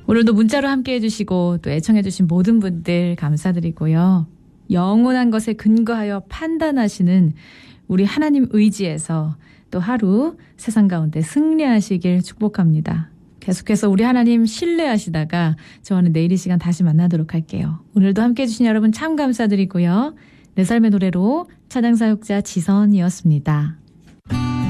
오늘도 문자로 함께 해주시고 또 애청해주신 모든 분들 감사드리고요. 영원한 것에 근거하여 판단하시는 우리 하나님 의지에서 또 하루 세상 가운데 승리하시길 축복합니다. 계속해서 우리 하나님 신뢰하시다가 저와는 내일 이 시간 다시 만나도록 할게요. 오늘도 함께 해주신 여러분 참 감사드리고요. 내 삶의 노래로 찬양사역자 지선이었습니다.